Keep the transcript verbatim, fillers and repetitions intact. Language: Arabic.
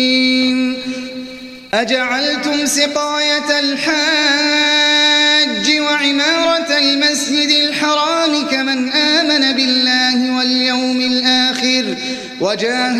أجعلتم سقاية الحاج وعمارة المسجد الحرام كمن آمن بالله واليوم الآخر وجاهد